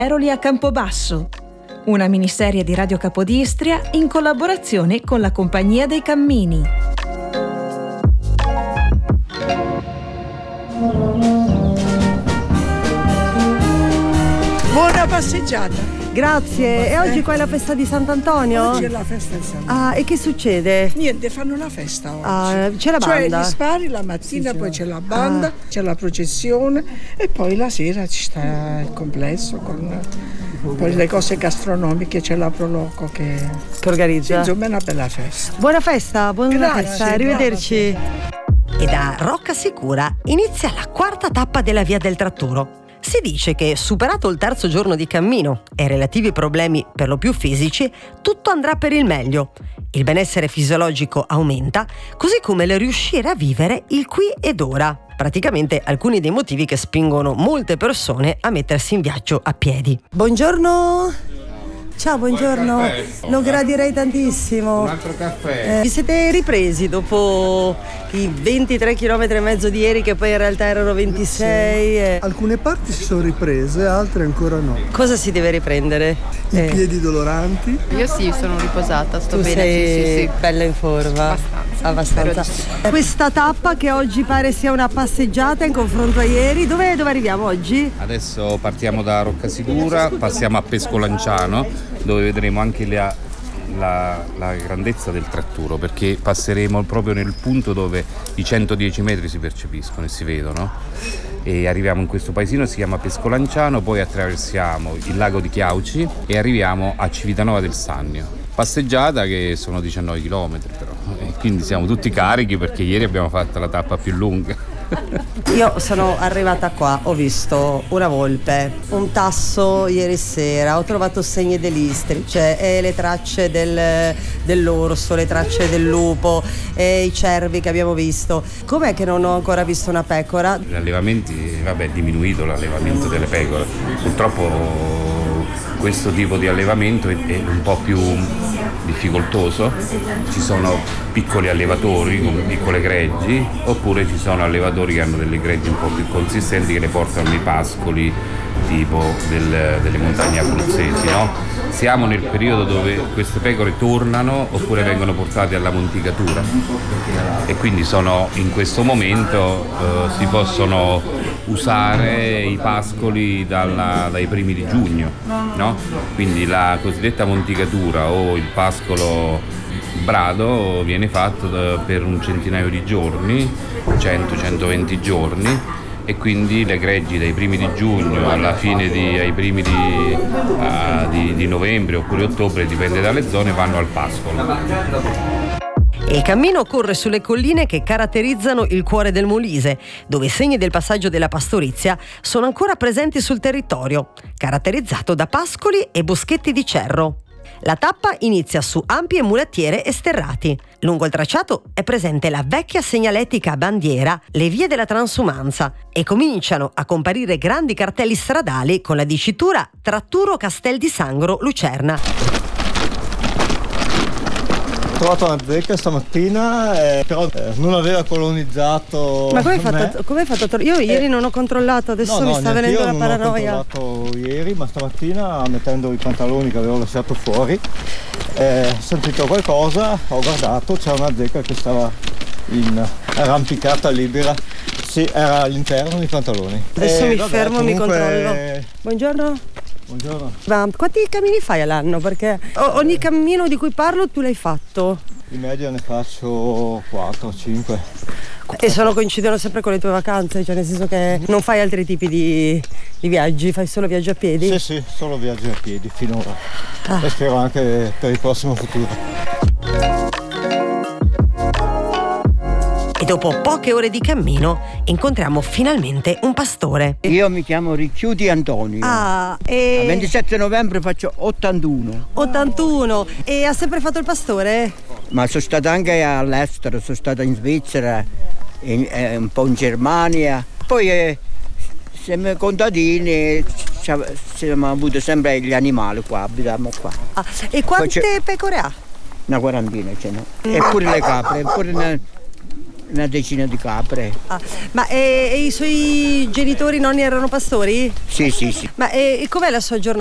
Eroli a Campobasso, una miniserie di Radio Capodistria in collaborazione con la Compagnia dei Cammini. Buona passeggiata! Grazie. E oggi qua è la festa di Sant'Antonio? Oggi è la festa di Sant'Antonio. Ah, e che succede? Niente, fanno la festa oggi. C'è la banda? Cioè gli spari la mattina, poi c'è la banda, c'è la processione e poi la sera ci sta il complesso con poi le cose gastronomiche, c'è la Proloco che organizza. Insomma è una bella festa. Buona festa, buona festa, arrivederci. E da Roccasicura inizia la quarta tappa della Via del Tratturo. Si dice che, superato il terzo giorno di cammino e relativi problemi per lo più fisici, tutto andrà per il meglio. Il benessere fisiologico aumenta, così come il riuscire a vivere il qui ed ora. Praticamente alcuni dei motivi che spingono molte persone a mettersi in viaggio a piedi. Buongiorno. Ciao, buongiorno. Lo gradirei tantissimo. Un altro caffè. Vi siete ripresi dopo i 23 km e mezzo di ieri, che poi in realtà erano 26? Alcune parti si sono riprese, altre ancora no. Cosa si deve riprendere? I piedi doloranti. Io sì, sono riposata, sto Tu bene. sei sì. bella in forma? Abbastanza. Questa tappa che oggi pare sia una passeggiata in confronto a ieri, dove arriviamo oggi? Adesso partiamo da Roccasicura, passiamo a Pescolanciano, dove vedremo anche la grandezza del tratturo, perché passeremo proprio nel punto dove i 110 metri si percepiscono e si vedono, e arriviamo in questo paesino, si chiama Pescolanciano, poi attraversiamo il lago di Chiauci e arriviamo a Civitanova del Sannio. Passeggiata che sono 19 km però, e quindi siamo tutti carichi perché ieri abbiamo fatto la tappa più lunga. Io sono arrivata qua, ho visto una volpe, un tasso ieri sera, ho trovato segni dell'istri, cioè le tracce dell'orso, le tracce del lupo, i cervi che abbiamo visto. Com'è che non ho ancora visto una pecora? Gli allevamenti, è diminuito l'allevamento delle pecore. Purtroppo questo tipo di allevamento è un po' più difficoltoso. Ci sono piccoli allevatori con piccole greggi, oppure ci sono allevatori che hanno delle greggi un po' più consistenti che le portano nei pascoli tipo delle montagne abruzzesi, no? Siamo nel periodo dove queste pecore tornano oppure vengono portate alla monticatura e quindi in questo momento si possono usare i pascoli dai primi di giugno, no? Quindi la cosiddetta monticatura o il pascolo brado viene fatto per un centinaio di giorni, 100-120 giorni, e quindi le greggi dai primi di giugno alla fine ai primi di novembre oppure ottobre, dipende dalle zone, vanno al pascolo. Il cammino corre sulle colline che caratterizzano il cuore del Molise, dove i segni del passaggio della pastorizia sono ancora presenti sul territorio, caratterizzato da pascoli e boschetti di cerro. La tappa inizia su ampie mulettiere e sterrati. Lungo il tracciato è presente la vecchia segnaletica bandiera, le vie della transumanza, e cominciano a comparire grandi cartelli stradali con la dicitura Tratturo Castel di Sangro Lucerna. Ho trovato una zecca stamattina, però non aveva colonizzato. Ma come hai fatto? Io ieri non ho controllato, adesso mi sta venendo la paranoia. Ho controllato ieri, ma stamattina, mettendo i pantaloni che avevo lasciato fuori, ho sentito qualcosa, ho guardato, c'era una zecca che stava arrampicata libera. Sì, era all'interno dei pantaloni. Adesso mi fermo e mi controllo. Buongiorno. Buongiorno. Ma quanti cammini fai all'anno? Perché ogni cammino di cui parlo tu l'hai fatto? In media ne faccio 4-5. E coincidono sempre con le tue vacanze? Cioè nel senso che non fai altri tipi di viaggi, fai solo viaggi a piedi? Sì, solo viaggi a piedi finora. E spero anche per il prossimo futuro. E dopo poche ore di cammino incontriamo finalmente un pastore. Io mi chiamo Ricchiuti Antonio. Il 27 novembre faccio 81. 81. E ha sempre fatto il pastore? Ma sono stato anche all'estero, sono stato in Svizzera, un po' in Germania. Poi siamo contadini, abbiamo avuto sempre gli animali qua, abitiamo qua. E quante pecore ha? Una quarantina, no? E pure le capre, una decina di capre. Ma i suoi genitori, nonni erano pastori? Sì. Ma com'è la sua giornata?